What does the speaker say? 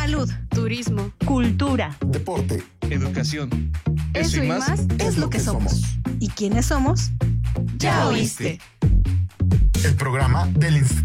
Salud, turismo, cultura, deporte, educación. Eso y más es lo que somos. ¿Y quiénes somos? Ya oíste. El programa del Instituto